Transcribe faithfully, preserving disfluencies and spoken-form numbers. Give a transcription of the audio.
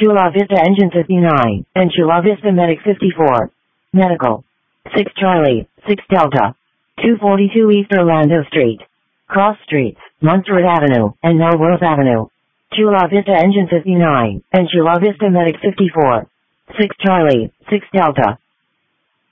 Chula Vista Engine fifty-nine, and Chula Vista Medic fifty-four. Medical. six Charlie, six Delta. two forty-two East Orlando Street. Cross Streets, Montserrat Avenue, and Melrose Avenue. Chula Vista Engine fifty-nine, and Chula Vista Medic fifty-four. six Charlie, six Delta.